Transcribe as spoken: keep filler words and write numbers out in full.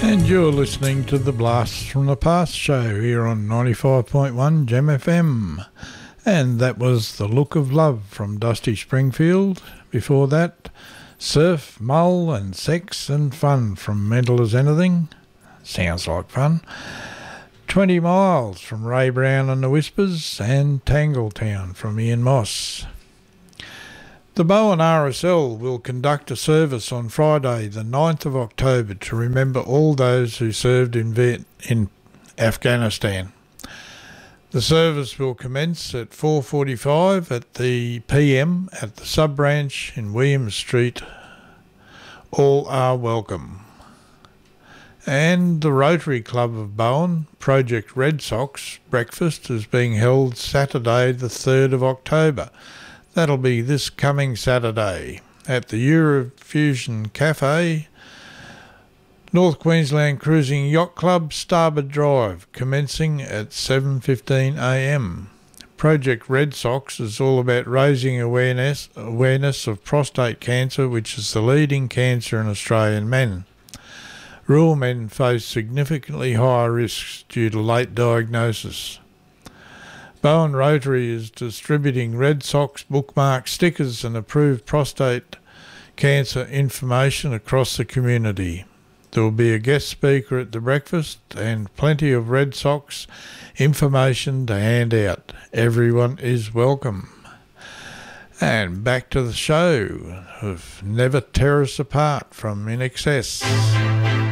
And you're listening to the Blast from the Past show here on ninety-five point one Gem F M. And that was The Look of Love from Dusty Springfield. Before that, Surf, Mull and Sex and Fun from Mental as Anything. Sounds like fun. twenty miles from Ray Brown and the Whispers, and Tangletown from Ian Moss. The Bowen R S L will conduct a service on Friday the ninth of October to remember all those who served in, Viet- in Afghanistan. The service will commence at four forty-five at the p m at the sub-branch in William Street. All are welcome. And the Rotary Club of Bowen, Project Red Sox breakfast is being held Saturday the third of October. That'll be this coming Saturday at the Eurofusion Cafe, North Queensland Cruising Yacht Club, Starboard Drive, commencing at seven fifteen a m. Project Red Sox is all about raising awareness awareness of prostate cancer, which is the leading cancer in Australian men. Rural men face significantly higher risks due to late diagnosis. Bowen Rotary is distributing Red Sox bookmark stickers and approved prostate cancer information across the community. There will be a guest speaker at the breakfast and plenty of Red Sox information to hand out. Everyone is welcome. And back to the show of Never Tear Us Apart from In Excess.